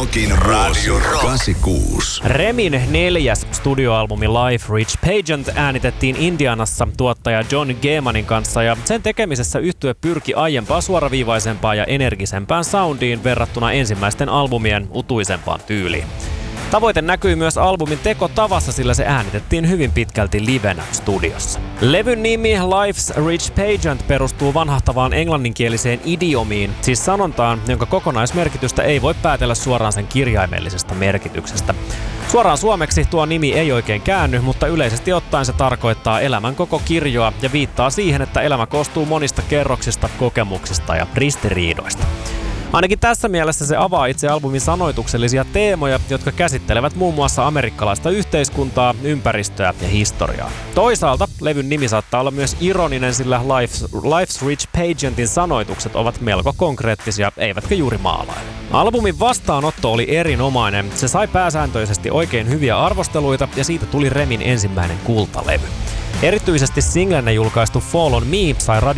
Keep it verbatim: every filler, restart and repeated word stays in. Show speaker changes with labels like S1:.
S1: Rockin Radio Rock kahdeksankymmentäkuusi.
S2: Remin neljäs studioalbumi Life Rich Pageant äänitettiin Indianassa tuottaja John Gehmanin kanssa ja sen tekemisessä yhtye pyrki aiempaa suoraviivaisempaan ja energisempään soundiin verrattuna ensimmäisten albumien utuisempaan tyyliin. Tavoite näkyy myös albumin tekotavassa, sillä se äänitettiin hyvin pitkälti livenä studiossa. Levyn nimi Life's Rich Pageant perustuu vanhahtavaan englanninkieliseen idiomiin, siis sanontaan, jonka kokonaismerkitystä ei voi päätellä suoraan sen kirjaimellisesta merkityksestä. Suoraan suomeksi tuo nimi ei oikein käänny, mutta yleisesti ottaen se tarkoittaa elämän koko kirjoa ja viittaa siihen, että elämä koostuu monista kerroksista, kokemuksista ja ristiriidoista. Ainakin tässä mielessä se avaa itse albumin sanoituksellisia teemoja, jotka käsittelevät muun muassa amerikkalaista yhteiskuntaa, ympäristöä ja historiaa. Toisaalta levyn nimi saattaa olla myös ironinen, sillä Life's, Life's Rich Pageantin sanoitukset ovat melko konkreettisia, eivätkä juuri maalaile. Albumin vastaanotto oli erinomainen. Se sai pääsääntöisesti oikein hyviä arvosteluita ja siitä tuli Remin ensimmäinen kultalevy. Erityisesti singlenä julkaistu Fall on Me sai radio